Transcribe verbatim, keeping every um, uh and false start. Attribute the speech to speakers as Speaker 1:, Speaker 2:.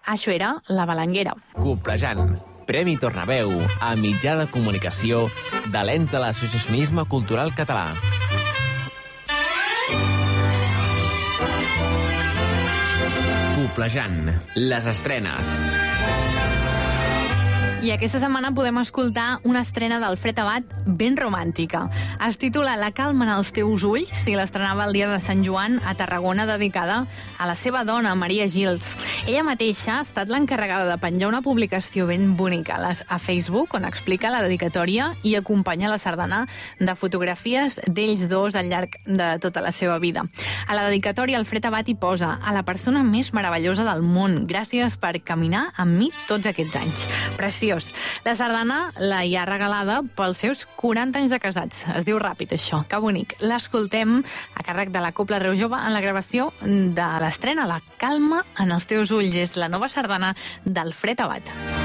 Speaker 1: Això era La Balanguera.
Speaker 2: Coplejant, Premi Tornaveu a mitjà de comunicació de l'ens de l'associacionisme cultural català. Coplejant, les estrenes.
Speaker 1: I aquesta setmana podem escoltar una estrena d'Alfred Abat ben romàntica. Es titula La calma en els teus ulls i l'estrenava el dia de Sant Joan a Tarragona, dedicada a la seva dona, Maria Gils. Ella mateixa ha estat l'encarregada de penjar una publicació ben bonica a, les, a Facebook on explica la dedicatòria i acompanya la sardana de fotografies d'ells dos al llarg de tota la seva vida. A la dedicatòria Alfred Abat hi posa: a la persona més meravellosa del món, gràcies per caminar amb mi tots aquests anys. Preciós. La sardana la hi ha regalada pels seus quaranta anys de casats. Es diu ràpid, això. Que bonic. L'escoltem a càrrec de la Cobla Reu Jove en la gravació de l'estrena La calma en els teus ulls. És la nova sardana d'Alfred Abat.